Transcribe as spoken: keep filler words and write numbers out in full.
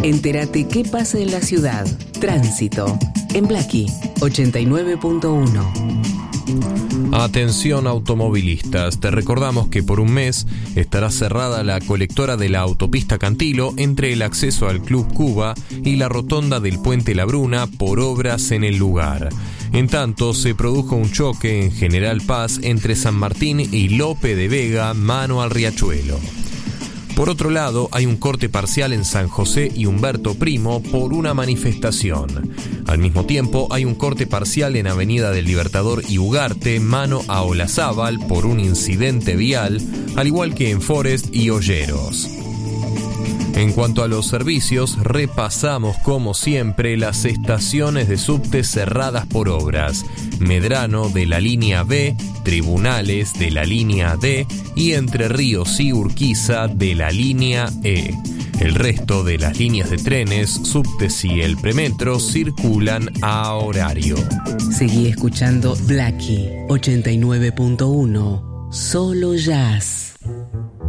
Entérate qué pasa en la ciudad. Tránsito. En Blackie ochenta y nueve punto uno. Atención automovilistas, te recordamos que por un mes estará cerrada la colectora de la autopista Cantilo entre el acceso al Club Cuba y la rotonda del Puente La Bruna por obras en el lugar. En tanto, se produjo un choque en General Paz entre San Martín y Lope de Vega, mano al Riachuelo. Por otro lado, hay un corte parcial en San José y Humberto Primo por una manifestación. Al mismo tiempo, hay un corte parcial en Avenida del Libertador y Ugarte, mano a Olazábal, por un incidente vial, al igual que en Forest y Olleros. En cuanto a los servicios, repasamos como siempre las estaciones de subte cerradas por obras: Medrano de la línea B, Tribunales de la línea D y Entre Ríos y Urquiza de la línea E. El resto de las líneas de trenes, subtes y el premetro circulan a horario. Seguí escuchando Blackie ochenta y nueve punto uno. Solo jazz.